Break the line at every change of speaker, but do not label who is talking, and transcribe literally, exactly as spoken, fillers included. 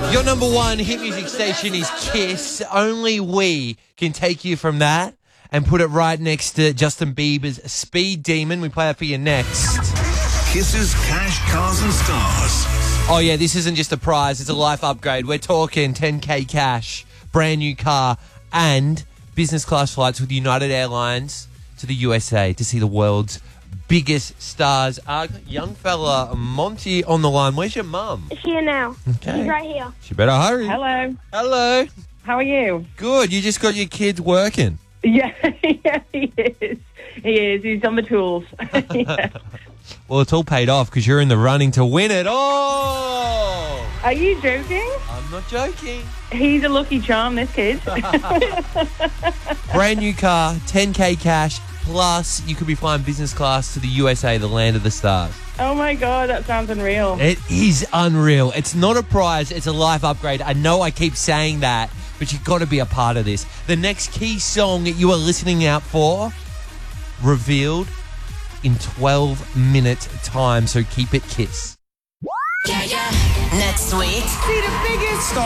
Your number one hit music station is Kiss. Only we can take you from that and put it right next to Justin Bieber's Speed Demon. We play that for you next.
Kiss's Cash, Cars and Stars.
Oh, yeah, this isn't just a prize. It's a life upgrade. We're talking ten K cash, brand new car, and business class flights with United Airlines to the U S A to see the world's biggest stars. Uh, young fella, Monty on the line. Where's your mum?
It's here now.
Okay.
He's right here.
She better hurry.
Hello.
Hello.
How are you?
Good. You just got your kids working.
Yeah, yeah, he is. He is. He's on the tools. Yeah.
Well, it's all paid off because you're in the running to win it. Oh!
Are you joking?
I'm not joking.
He's a lucky charm, this kid.
Brand new car, ten K cash, plus you could be flying business class to the U S A, the land of the stars.
Oh, my God, that sounds unreal.
It is unreal. It's not a prize. It's a life upgrade. I know I keep saying that, but you've got to be a part of this. The next key song that you are listening out for, revealed in twelve minute time, so keep it Kiss.
Yeah, yeah. Next week.
See the biggest.